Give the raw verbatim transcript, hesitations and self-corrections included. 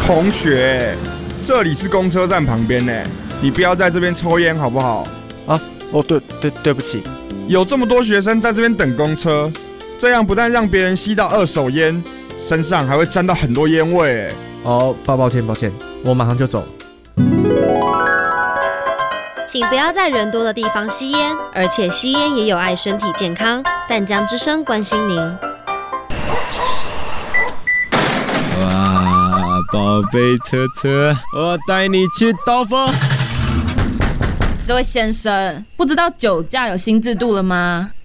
同学，这里是公车站旁边呢，你不要在这边抽烟好不好？ 啊，哦，对对对不起。 有这么多学生在这边等公车，这样不但让别人吸到二手烟，身上还会沾到很多烟味。 哦，抱抱歉抱歉，我马上就走。 请不要在人多的地方吸烟，而且吸烟也有碍身体健康。淡江之声关心您。 哇，宝贝车车，我带你去兜风。 这位先生，不知道酒驾有新制度了吗？